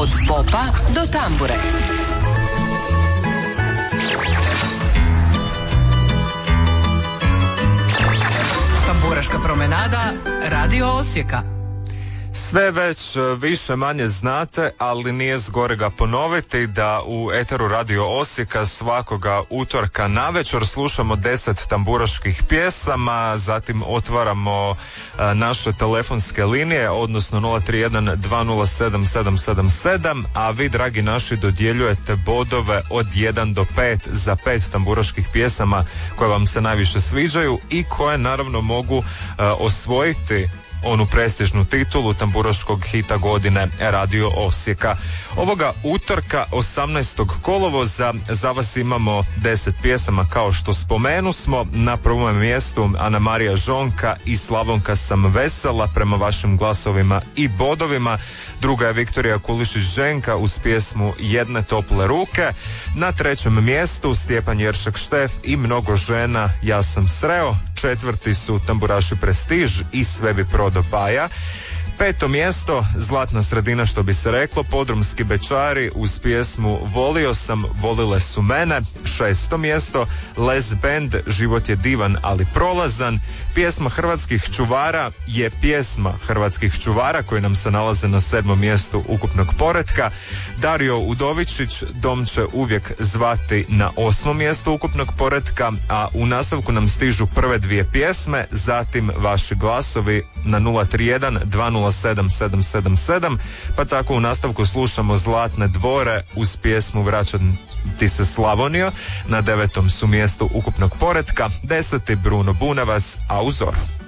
Od popa do tambure. Tamburaška promenada Radio Osijeka. Sve već više manje znate, ali nije zgorega ponoviti da u eteru Radio Osijeka svakoga utorka navečer slušamo 10 tamburaških pjesama, zatim otvaramo naše telefonske linije, odnosno 031 207 777, a vi, dragi naši, dodjeljujete bodove od 1 do 5 za 5 tamburaških pjesama koje vam se najviše sviđaju i koje naravno mogu osvojiti onu prestižnu titulu tamburaškog hita godine Radio Osijeka. Ovoga utorka 18. kolovoza za vas imamo 10 pjesama kao što spomenu smo. Na prvom mjestu Ana Marija Žonka i Slavonka sam vesela prema vašim glasovima i bodovima. Druga je Viktorija Kulišić-Ženka uz pjesmu Jedne tople ruke. Na trećem mjestu Stjepan Jeršak Štef i Mnogo žena ja sam sreo. Četvrti su tamburaši Prestiž i Sve bi prodo Baja. Peto mjesto, zlatna sredina što bi se reklo, Podrumski Bečari uz pjesmu Volio sam, volile su mene. Šesto mjesto, Les Band, Život je divan ali prolazan. Pjesma Hrvatskih čuvara je pjesma Hrvatskih čuvara koji nam se nalaze na 7. mjestu ukupnog poretka. Dario Udovičić, Dom će uvijek zvati na 8. mjestu ukupnog poretka, a u nastavku nam stižu prve dvije pjesme, zatim vaši glasovi na 031 207 777, pa tako u nastavku slušamo Zlatne dvore uz pjesmu Vraćam ti se Slavonio, na 9. su mjestu ukupnog poretka, 10. Bruno Bunavac, a u zoru.